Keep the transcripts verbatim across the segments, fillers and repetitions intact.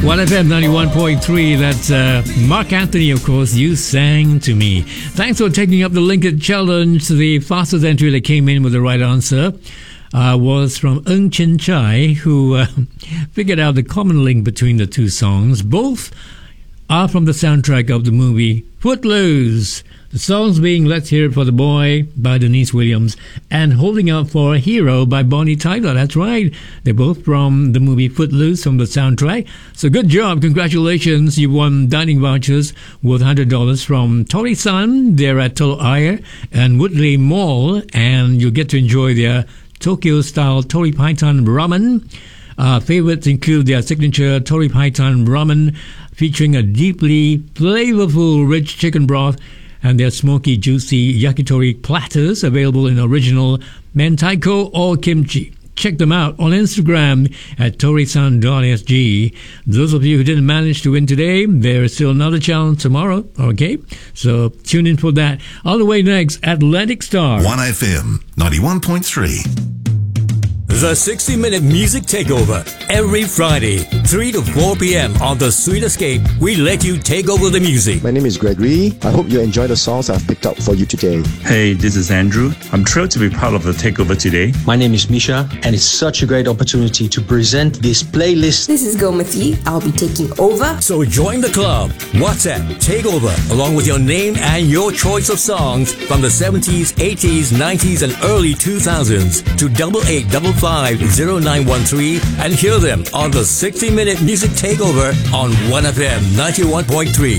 one F M ninety-one point three, that's uh, Mark Anthony, of course, You Sang to Me. Thanks for taking up the Linked Challenge. The fastest entry that came in with the right answer uh, was from Ng Chin Chai, who uh, figured out the common link between the two songs. Both are from the soundtrack of the movie Footloose. The songs being Let's Hear It for the Boy by Denise Williams and Holding Out for a Hero by Bonnie Tyler. That's right. They're both from the movie Footloose from the soundtrack. So good job. Congratulations. You won dining vouchers worth one hundred dollars from Tori-san. They're at Tolo Air and Woodley Mall, and you'll get to enjoy their Tokyo-style Tori Python ramen. Uh, favorites include their signature Tori Python ramen featuring a deeply flavorful rich chicken broth and their smoky, juicy yakitori platters available in original mentaiko or kimchi. Check them out on Instagram at torisan dot s g. Those of you who didn't manage to win today, there is still another challenge tomorrow, okay? So tune in for that. All the way next, Atlantic Star. one F M ninety-one point three. The sixty minute Music Takeover. Every Friday, three to four p.m. on The Sweet Escape, we let you take over the music. My name is Gregory. I hope you enjoy the songs I've picked up for you today. Hey, this is Andrew. I'm thrilled to be part of the takeover today. My name is Misha, and it's such a great opportunity to present this playlist. This is Gomati. I'll be taking over. So join the club. WhatsApp Takeover, along with your name and your choice of songs from the seventies, eighties, nineties, and early two thousands to double eight double five zero nine one three and hear them on the sixty minute Music Takeover on one F M ninety-one point three.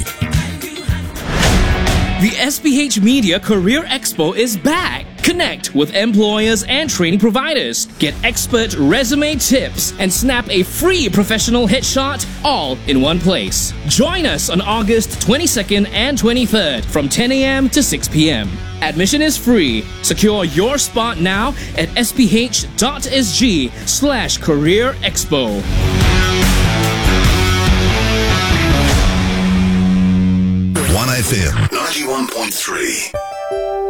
The S P H Media Career Expo is back. Connect with employers and training providers. Get expert resume tips and snap a free professional headshot all in one place. Join us on August twenty-second and twenty-third from ten a.m. to six p.m. Admission is free. Secure your spot now at sph.sg slash career expo. one F M ninety-one point three.